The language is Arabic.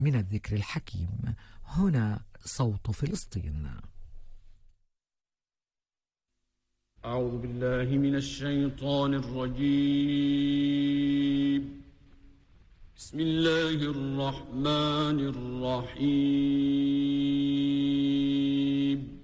من الذكر الحكيم. هنا صوت فلسطين. أعوذ بالله من الشيطان الرجيم. بسم الله الرحمن الرحيم.